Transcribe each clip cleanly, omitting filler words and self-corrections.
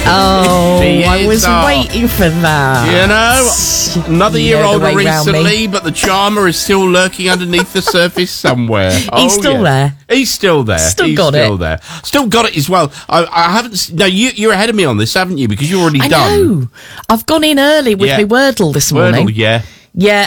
Oh, I was are. waiting for that. You know, another year older recently, but the charmer is still lurking underneath the surface somewhere. He's still there. He's still there. Still He's got still it. there. Still got it as well. I haven't. No, you're ahead of me on this, haven't you? Because you're already I done. know. I've gone in early with my Wordle this morning. Wordle, yeah. Yeah.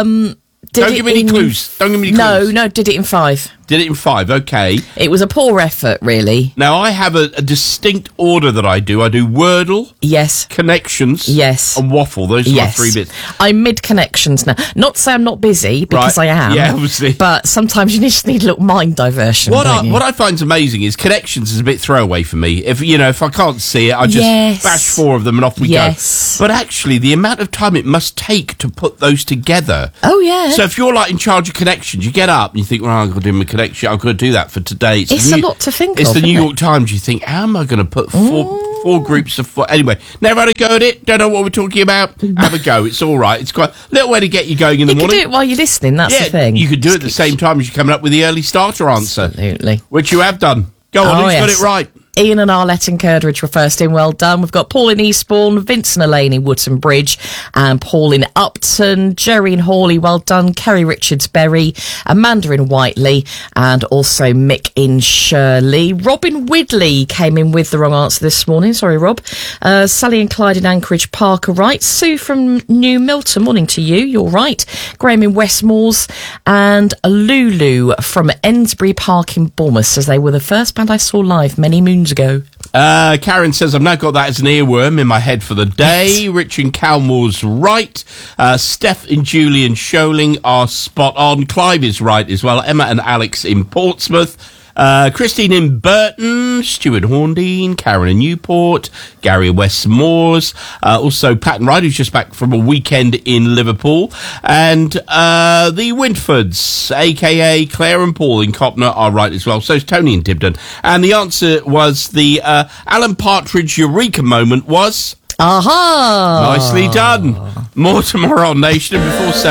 Don't give me any clues. Don't give me any clues. No, did it in 5. Did it in 5, okay. It was a poor effort, really. Now, I have a distinct order that I do. I do Wordle, Yes. Connections, Yes. and Waffle. Those are my 3 bits. I'm mid-connections now. Not to say I'm not busy, because Right. I am. Yeah, obviously. But sometimes you just need a little mind diversion, What don't you? I find amazing is Connections is a bit throwaway for me. If I can't see it, I just bash 4 of them and off we go. But actually, the amount of time it must take to put those together. Oh, yeah. So if you're like in charge of Connections, you get up and you think, well, I've got to do my connection. I've got to do that for today. It's a lot to think of. It's the New isn't York Times. You think, how am I going to put four groups of 4? Anyway, never had a go at it. Don't know what we're talking about. Have a go. It's all right. It's quite a little way to get you going in the You morning. can do it while you're listening, that's the thing. You could do it at the same time as you're coming up with the early starter answer. Absolutely. Which you have done. Go on, who's got it right? Ian and Arlette and Curdridge were first in. Well done. We've got Paul in Eastbourne, Vincent Elaine in Wootton Bridge, and Paul in Upton, Jerry in Hawley, well done, Kerry Richards Berry, Amanda in Whiteley, and also Mick in Shirley. Robin Widley came in with the wrong answer this morning. Sorry, Rob. Sally and Clyde in Anchorage Park are right. Sue from New Milton, morning to you. You're right. Graham in Westmoors, and Lulu from Ensbury Park in Bournemouth says they were the first band I saw live many moons ago. Karen says, I've now got that as an earworm in my head for the day. Rich and Calmore's right. Steph and Julian Scholing are spot on. Clive is right as well. Emma and Alex in Portsmouth. Christine in Burton, Stuart Horndean, Karen in Newport, Gary in Westmoors, also Pat and Wright, who's just back from a weekend in Liverpool, and the Wintfords, a.k.a. Claire and Paul in Copner, are right as well. So is Tony in Dibden. And the answer was the Alan Partridge Eureka moment was... Aha! Nicely done. More tomorrow on Nation, and before 7...